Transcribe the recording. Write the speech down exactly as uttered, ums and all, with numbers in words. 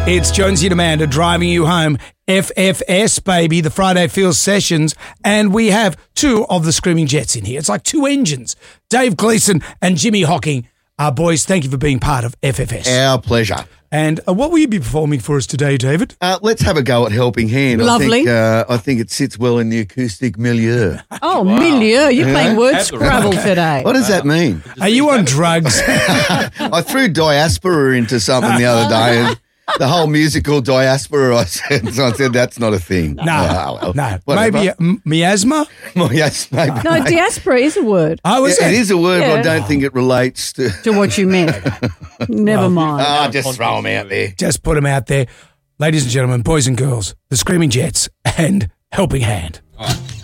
It's Jonesy and Amanda driving you home. F F S, baby, the Friday Feels Sessions. And we have two of the Screaming Jets in here. It's like two engines. Dave Gleeson and Jimmy Hocking. Uh, boys, thank you for being part of F F S. Our pleasure. And uh, what will you be performing for us today, David? Uh, let's have a go at Helping Hand. Lovely. I think, uh, I think it sits well in the acoustic milieu. Oh, milieu. You're playing word Scrabble today. What does that mean? Are you on drugs? I threw diaspora into something the other day, and the whole musical diaspora, I said, so I said that's not a thing. No, Oh, well, no. whatever. Maybe uh, m- miasma? Well, yes, maybe. No, diaspora is a word Oh, is it, it? it is a word, but I Yeah. don't think it relates to. to what you meant. Never mind. Ah, just throw them out there. Just put them out there. Ladies and gentlemen, boys and girls, the Screaming Jets and Helping Hand.